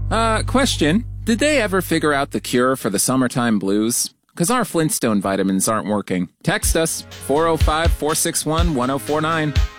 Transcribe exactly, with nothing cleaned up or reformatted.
Uh, question. Did they ever figure out the cure for the summertime blues? Because our Flintstone vitamins aren't working. Text us, four oh five, four six one, one oh four nine.